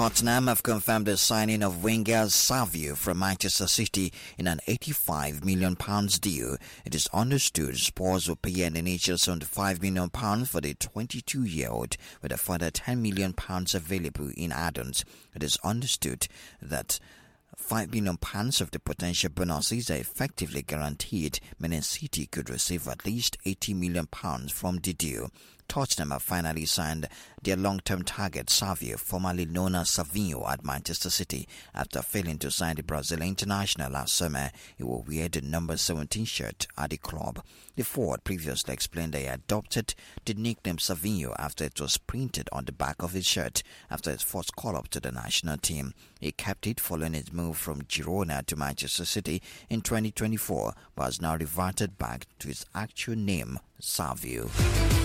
Tottenham have confirmed the signing of winger Savio from Manchester City in an £85 million deal. It is understood Spurs will pay an initial £75 million for the 22-year-old, with a further £10 million available in add-ons. It is understood that £5 million of the potential bonuses are effectively guaranteed, meaning City could receive at least £80 million from the deal. Tottenham have finally signed their long-term target Savio, formerly known as Savinho, at Manchester City. After failing to sign the Brazilian international last summer, he will wear the number 17 shirt at the club. The forward previously explained they adopted the nickname Savinho after it was printed on the back of his shirt after his first call-up to the national team. He kept it following his move from Girona to Manchester City in 2024, but has now reverted back to his actual name, Savio.